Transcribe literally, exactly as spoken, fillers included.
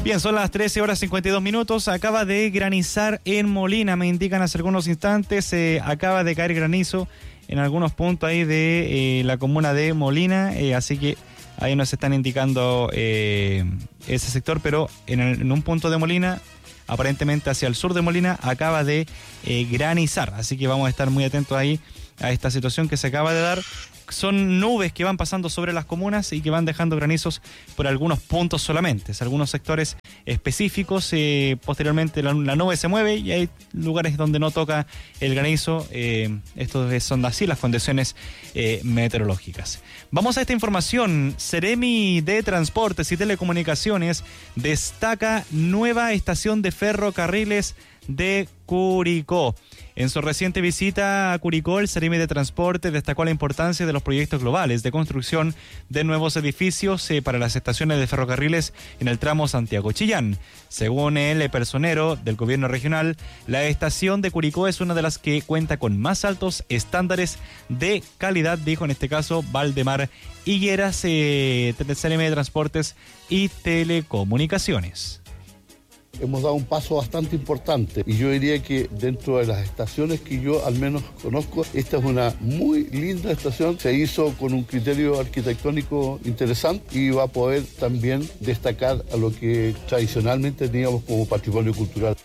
Bien, son las trece horas cincuenta y dos minutos. Acaba de granizar en Molina, me indican hace algunos instantes. Eh, acaba de caer granizo en algunos puntos ahí de eh, la comuna de Molina, eh, así que ahí nos están indicando eh, ese sector, pero en, el, en un punto de Molina, aparentemente hacia el sur de Molina, acaba de eh, granizar, así que vamos a estar muy atentos ahí a esta situación que se acaba de dar. Son nubes que van pasando sobre las comunas y que van dejando granizos por algunos puntos solamente, algunos sectores específicos. Eh, posteriormente la, la nube se mueve y hay lugares donde no toca el granizo. Eh, esto son así las condiciones eh, meteorológicas. Vamos a esta información. Seremi de Transportes y Telecomunicaciones destaca nueva estación de ferrocarriles de Curicó. En su reciente visita a Curicó, el Seremi de Transporte destacó la importancia de los proyectos globales de construcción de nuevos edificios eh, para las estaciones de ferrocarriles en el tramo Santiago-Chillán. Según el personero del gobierno regional, la estación de Curicó es una de las que cuenta con más altos estándares de calidad, dijo en este caso Valdemar Higueras, eh, del Seremi de Transportes y Telecomunicaciones. Hemos dado un paso bastante importante y yo diría que dentro de las estaciones que yo al menos conozco, esta es una muy linda estación. Se hizo con un criterio arquitectónico interesante y va a poder también destacar a lo que tradicionalmente teníamos como patrimonio cultural.